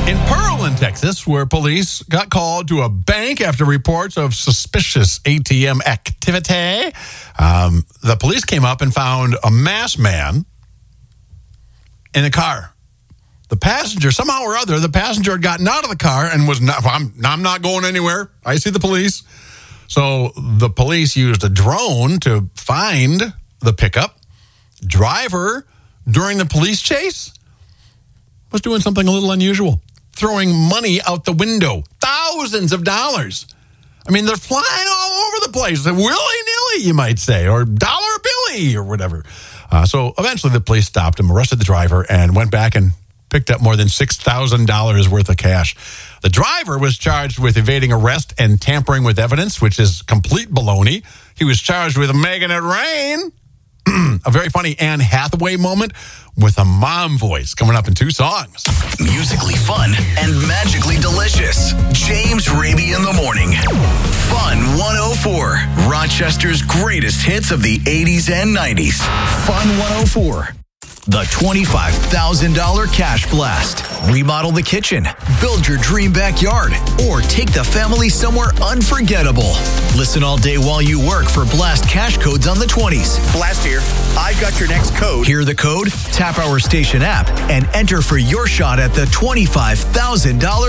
In Pearland, Texas, where police got called to a bank after reports of suspicious ATM activity, the police came up and found a masked man in a car. The passenger, somehow or other, had gotten out of the car and was not, I'm not going anywhere. I see the police. So the police used a drone to find the pickup. Driver, during the police chase, was doing something a little unusual. Throwing money out the window. Thousands of dollars. I mean, they're flying all over the place. Willy-nilly, you might say, or dollar billy or whatever. So eventually the police stopped him, arrested the driver, and went back and picked up more than $6,000 worth of cash. The driver was charged with evading arrest and tampering with evidence, which is complete baloney. He was charged with making it rain. A very funny Anne Hathaway moment with a mom voice coming up in 2 songs. Musically fun and magically delicious. James Raby in the morning. Fun 104. Rochester's greatest hits of the 80s and 90s. Fun 104. The $25,000 Cash Blast. Remodel the kitchen, build your dream backyard, or take the family somewhere unforgettable. Listen all day while you work for Blast cash codes on the 20s. Blast here. I've got your next code. Hear the code? Tap our station app and enter for your shot at the $25,000